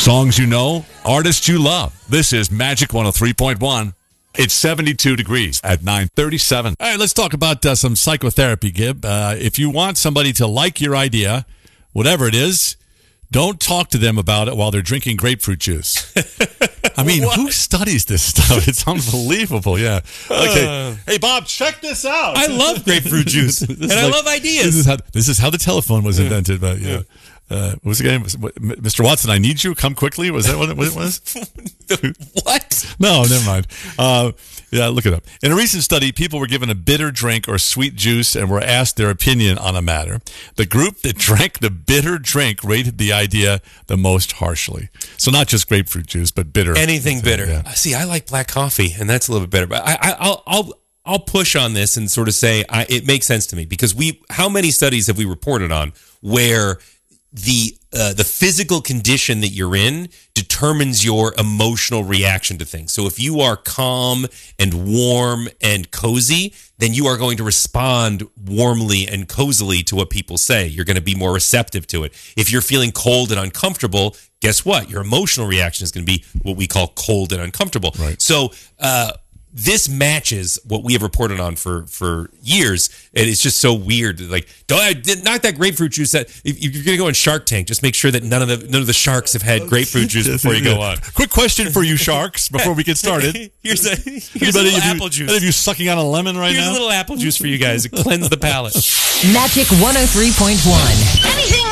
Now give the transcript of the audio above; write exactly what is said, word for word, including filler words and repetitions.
Songs you know, artists you love. This is Magic one oh three point one. It's seventy-two degrees at nine thirty-seven. All right, let's talk about uh, some psychotherapy, Gib. Uh, if you want somebody to like your idea, whatever it is, don't talk to them about it while they're drinking grapefruit juice. I mean, What? who studies this stuff? It's unbelievable, yeah. Okay, hey, Bob, check this out. I love grapefruit juice, This and is I like- love ideas. This is how, this is how the telephone was invented, but yeah. Uh, what was the game? Was- what- Mister Watson, I need you. Come quickly. Was that what it, what it was? What? No, never mind. Uh, yeah, look it up. In a recent study, people were given a bitter drink or sweet juice and were asked their opinion on a matter. The group that drank the bitter drink rated the idea the most harshly. So not just grapefruit juice, but bitter. Anything bitter. Yeah. Uh, See, I like black coffee, and that's a little bit better. But I, I, I'll, I'll, I'll push on this and sort of say I, it makes sense to me because we. How many studies have we reported on where the uh, the physical condition that you're in determines your emotional reaction to things? So if you are calm and warm and cozy, then you are going to respond warmly and cozily to what people say. You're going to be more receptive to it. If you're feeling cold and uncomfortable, guess what? Your emotional reaction is going to be what we call cold and uncomfortable. Right. So uh, this matches what we have reported on for, for years. And it's just so weird. Like, don't knock that grapefruit juice. That if you're going to go on Shark Tank, just make sure that none of the none of the sharks have had grapefruit juice before you go on. Quick question for you sharks before we get started. Here's a here's a Anybody little of you- apple juice. Any of you sucking on a lemon right Here's now? a little apple juice for you guys to cleanse the palate. Magic one oh three point one. Anything